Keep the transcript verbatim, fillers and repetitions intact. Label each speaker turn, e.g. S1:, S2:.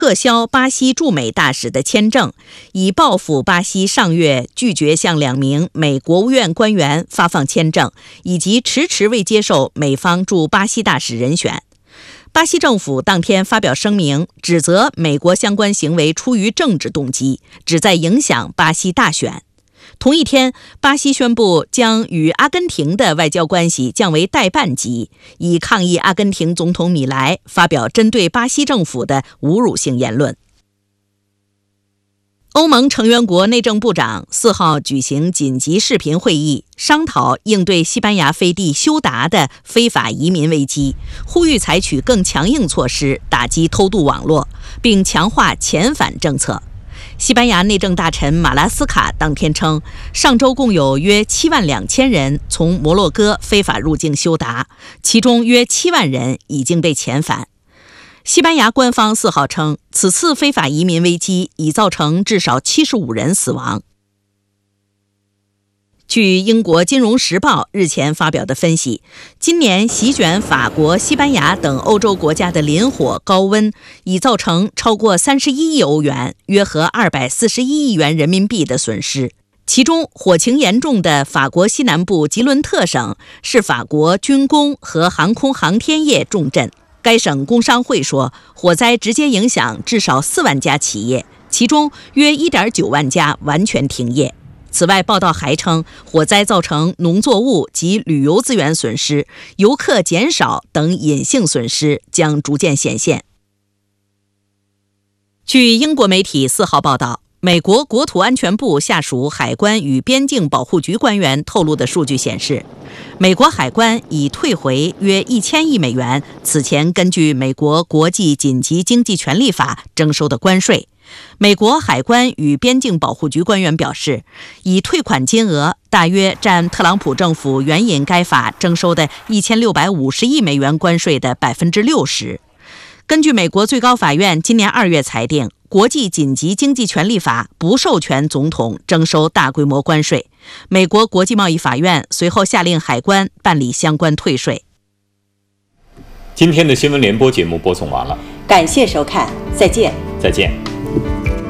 S1: 撤销巴西驻美大使的签证，以报复巴西上月拒绝向两名美国务院官员发放签证，以及迟迟未接受美方驻巴西大使人选。巴西政府当天发表声明，指责美国相关行为出于政治动机，旨在影响巴西大选。同一天，巴西宣布将与阿根廷的外交关系降为代办级，以抗议阿根廷总统米莱发表针对巴西政府的侮辱性言论。欧盟成员国内政部长四号举行紧急视频会议，商讨应对西班牙飞地休达的非法移民危机，呼吁采取更强硬措施打击偷渡网络，并强化遣返政策。西班牙内政大臣马拉斯卡当天称，上周共有约七万两千人从摩洛哥非法入境休达，其中约七万人已经被遣返。西班牙官方四号称，此次非法移民危机已造成至少七十五人死亡。据英国《金融时报》日前发表的分析，今年席卷法国、西班牙等欧洲国家的林火高温已造成超过三十一亿欧元，约合二百四十一亿元人民币的损失。其中，火情严重的法国西南部吉伦特省是法国军工和航空航天业重镇。该省工商会说，火灾直接影响至少四万家企业，其中约 一点九万家完全停业。此外，报道还称，火灾造成农作物及旅游资源损失、游客减少等隐性损失将逐渐显现。据英国媒体四号报道，美国国土安全部下属海关与边境保护局官员透露的数据显示，美国海关已退回约一千亿美元此前根据美国国际紧急经济权利法征收的关税。美国海关与边境保护局官员表示，已退款金额大约占特朗普政府援引该法征收的一千六百五十亿美元关税的百分之六十。根据美国最高法院今年二月裁定，国际紧急经济权利法不授权总统征收大规模关税。美国国际贸易法院随后下令海关办理相关退税。
S2: 今天的新闻联播节目播送完了，
S3: 感谢收看，再见。
S2: 再见。